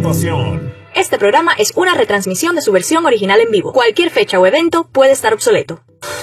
situación. Este programa es una retransmisión de su versión original en vivo. Cualquier fecha o evento puede estar obsoleto.